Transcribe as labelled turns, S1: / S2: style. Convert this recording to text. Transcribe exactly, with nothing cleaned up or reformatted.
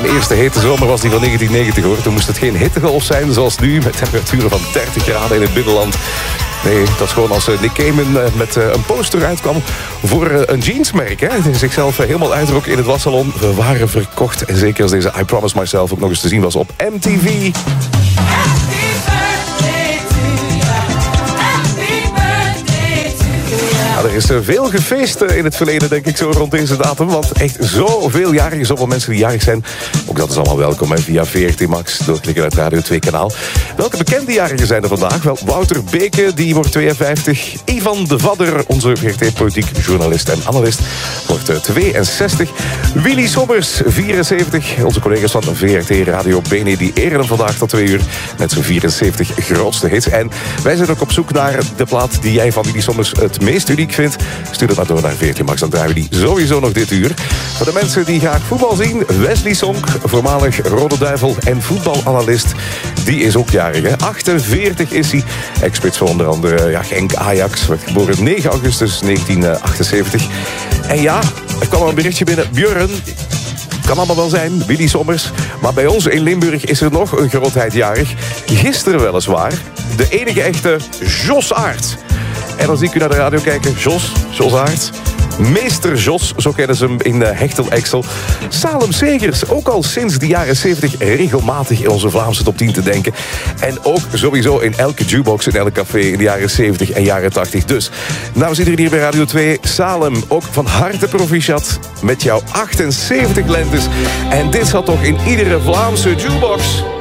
S1: Zijn eerste hete zomer was die van negentien negentig, hoor. Toen moest het geen hittegolf zijn zoals nu, met temperaturen van dertig graden in het binnenland. Nee, dat is gewoon als Nick Cayman met een poster uitkwam voor een jeansmerk. Hè. Hij zichzelf helemaal uitrok in het wassalon. We waren verkocht. En zeker als deze I Promise Myself ook nog eens te zien was op M T V. Ja, er is veel gefeest in het verleden, denk ik, zo rond deze datum. Want echt zoveel jarigen, zoveel mensen die jarig zijn. Ook dat is allemaal welkom, hè, via V R T Max. Doorklikken uit Radio twee kanaal. Welke bekende jarigen zijn er vandaag? Wel, Wouter Beke, die wordt tweeënvijftig. Ivan de Vadder, onze V R T-politiek journalist en analist, wordt tweeënzestig. Willy Sommers, vierenzeventig. Onze collega's van V R T Radio Bene, die eren hem vandaag tot twee uur met zijn vierenzeventig grootste hits. En wij zijn ook op zoek naar de plaat die jij van Willy Sommers het meest uniek vindt. Stuur het maar door naar V R T Max, dan draaien we die sowieso nog dit uur. Voor de mensen die graag voetbal zien, Wesley Sonk, voormalig Rode Duivel en voetbalanalist. Die is ook jarig, hè? achtenveertig is hij. Expert voor onder andere ja, Genk, Ajax. Werd geboren negen augustus negentien achtenzeventig. En ja, er kwam al een berichtje binnen. Björn, kan allemaal wel zijn, Willy Sommers. Maar bij ons in Limburg is er nog een grootheid jarig. Gisteren weliswaar. De enige echte Jos Aert. En dan zie ik u naar de radio kijken. Jos, Jos Aert. Meester Jos, zo kennen ze hem in Hechtel Exel. Salem Segers, ook al sinds de jaren zeventig regelmatig in onze Vlaamse top tien te denken. En ook sowieso in elke jukebox, in elk café in de jaren zeventig en jaren tachtig. Dus, nou zit er hier bij Radio twee. Salem, ook van harte proficiat met jouw achtenzeventig lentes. En dit zat toch in iedere Vlaamse jukebox.